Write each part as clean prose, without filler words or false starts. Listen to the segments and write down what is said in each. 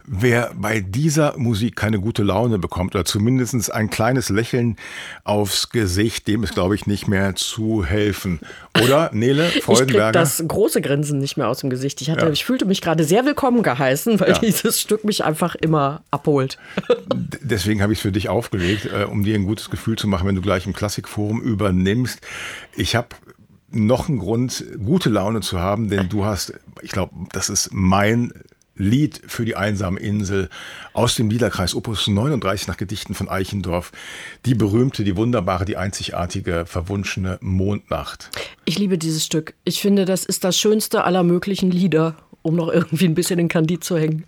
Wer bei dieser Musik keine gute Laune bekommt oder zumindest ein kleines Lächeln aufs Gesicht, dem ist, glaube ich, nicht mehr zu helfen. Oder, Nele Freudenberger? Ich krieg das große Grinsen nicht mehr aus dem Gesicht. Ich fühlte mich gerade sehr willkommen geheißen, weil dieses Stück mich einfach immer abholt. Deswegen habe ich es für dich aufgelegt, um dir ein gutes Gefühl zu machen, wenn du gleich im Klassikforum übernimmst. Ich habe noch einen Grund, gute Laune zu haben, denn du hast, ich glaube, das ist mein Lied für die einsame Insel aus dem Liederkreis Opus 39 nach Gedichten von Eichendorff. Die berühmte, die wunderbare, die einzigartige, verwunschene Mondnacht. Ich liebe dieses Stück. Ich finde, das ist das schönste aller möglichen Lieder, um noch irgendwie ein bisschen in Kandid zu hängen.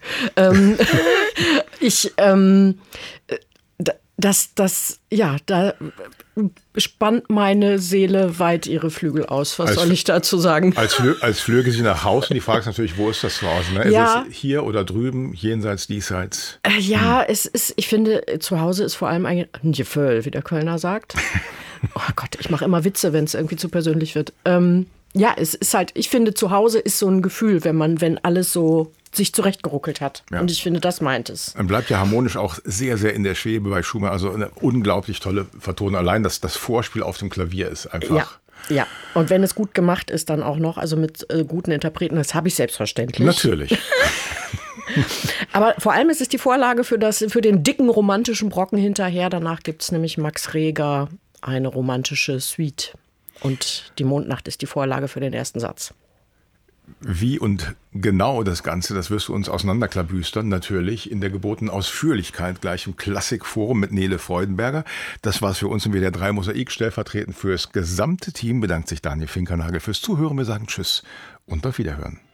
Da spannt meine Seele weit ihre Flügel aus. Was soll ich dazu sagen? Als flöge sie nach Hause und die Frage ist natürlich, wo ist das Zuhause? Ne? Ja. Ist es hier oder drüben, jenseits, diesseits? Ich finde, zu Hause ist vor allem ein Gefühl, wie der Kölner sagt. Oh Gott, ich mache immer Witze, wenn es irgendwie zu persönlich wird. Es ist halt, ich finde, zu Hause ist so ein Gefühl, wenn alles so sich zurechtgeruckelt hat. Ja. Und ich finde, das meint es. Man bleibt ja harmonisch auch sehr, sehr in der Schwebe bei Schumann. Also eine unglaublich tolle Vertonung. Allein das Vorspiel auf dem Klavier ist einfach... Ja, und wenn es gut gemacht ist, dann auch noch, also mit guten Interpreten, das habe ich selbstverständlich. Natürlich. Aber vor allem ist es die Vorlage für den dicken romantischen Brocken hinterher. Danach gibt es nämlich Max Reger, eine romantische Suite. Und die Mondnacht ist die Vorlage für den ersten Satz. Wie und genau das Ganze, das wirst du uns auseinanderklabüstern, natürlich in der gebotenen Ausführlichkeit gleich im Klassikforum mit Nele Freudenberger. Das war's für uns im WDR 3 Mosaik. Stellvertretend fürs gesamte Team bedankt sich Daniel Finkernagel fürs Zuhören. Wir sagen Tschüss und auf Wiederhören.